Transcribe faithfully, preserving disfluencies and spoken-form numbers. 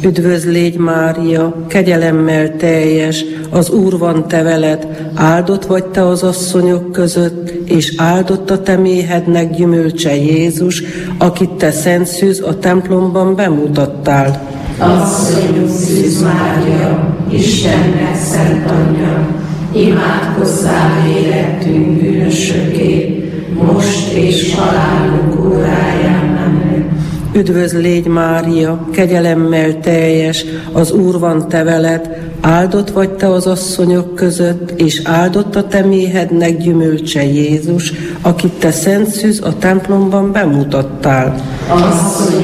Üdvözl légy, Mária, kegyelemmel teljes, az Úr van te veled, áldott vagy te az asszonyok között, és áldott a te méhednek gyümölcse Jézus, akit te szent szűz a templomban bemutattál. Asszonyunk Szűz Mária, Istennek szent anyja, imádkozzál érettünk bűnösökké, most és halálunk óráján. Amen. Üdvözl légy, Mária, kegyelemmel teljes, az Úr van te veled, áldott vagy te az asszonyok között, és áldott a te méhednek gyümölcse Jézus, akit te szent szűz a templomban bemutattál. Asszonyunk